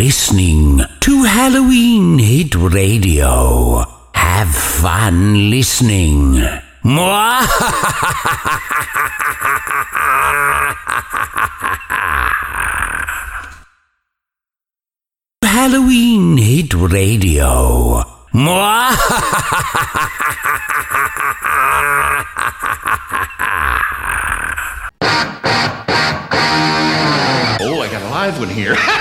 listening to Halloween Hit Radio. Have fun listening. Halloween Hit Radio. Oh, I got a live one here.